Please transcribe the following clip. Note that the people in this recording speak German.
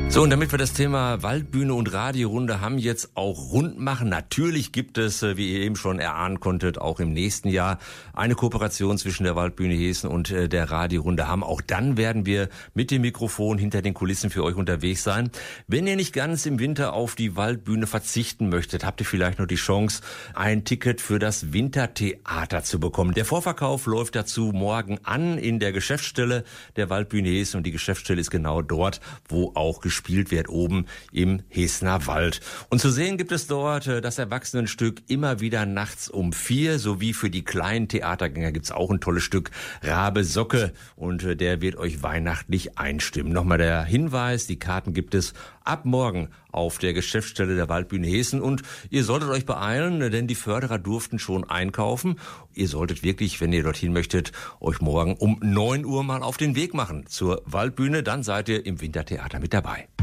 So, und damit wir das Thema Waldbühne und Radiorunde haben jetzt auch rund machen. Natürlich gibt es, wie ihr eben schon erahnen konntet, auch im nächsten Jahr eine Kooperation zwischen der Waldbühne Heeßen und der Radiorunde Hamm. Auch dann werden wir mit dem Mikrofon hinter den Kulissen für euch unterwegs sein. Wenn ihr nicht ganz im Winter auf die Waldbühne verzichten möchtet, habt ihr vielleicht noch die Chance, ein Ticket für das Wintertheater zu bekommen. Der Vorverkauf läuft dazu morgen an in der Geschäftsstelle der Waldbühne Heeßen und die Geschäftsstelle ist genau dort, wo auch gespielt wird, oben im Heeßener Wald. Und zu sehen gibt es dort das Erwachsenenstück immer wieder nachts um 4, sowie für die kleinen Theatergänger gibt's auch ein tolles Stück Rabe Socke und der wird euch weihnachtlich einstimmen. Nochmal der Hinweis, die Karten gibt es ab morgen auf der Geschäftsstelle der Waldbühne Heeßen und ihr solltet euch beeilen, denn die Förderer durften schon einkaufen. Ihr solltet wirklich, wenn ihr dorthin möchtet, euch morgen um 9 Uhr mal auf den Weg machen zur Waldbühne, dann seid ihr im Wintertheater mit dabei.